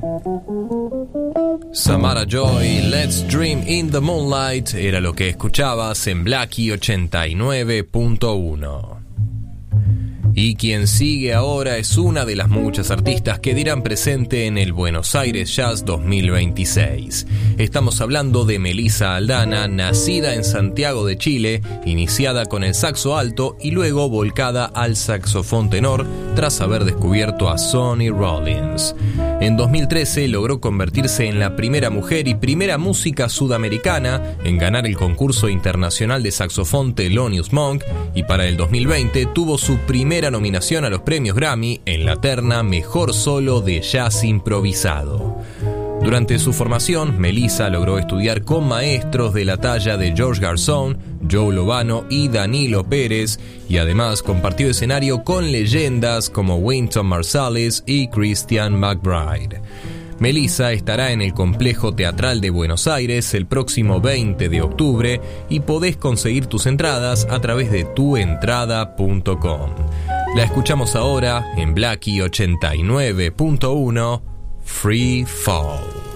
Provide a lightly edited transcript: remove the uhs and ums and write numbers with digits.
Samara Joy, Let's Dream in the Moonlight, era lo que escuchabas en Blackie 89.1. Y quien sigue ahora es una de las muchas artistas que dirán presente en el Buenos Aires Jazz 2026. Estamos hablando de Melissa Aldana, nacida en Santiago de Chile, iniciada con el saxo alto y luego volcada al saxofón tenor tras haber descubierto a Sonny Rollins. En 2013 logró convertirse en la primera mujer y primera música sudamericana en ganar el concurso internacional de saxofón Thelonious Monk, y para el 2020 tuvo su primera nominación a los premios Grammy en la terna Mejor Solo de Jazz Improvisado. Durante su formación, Melissa logró estudiar con maestros de la talla de George Garzón, Joe Lovano y Danilo Pérez, y además compartió escenario con leyendas como Wynton Marsalis y Christian McBride. Melissa estará en el Complejo Teatral de Buenos Aires el próximo 20 de octubre y podés conseguir tus entradas a través de tuentrada.com. La escuchamos ahora en Blackie 89.1, Free Fall.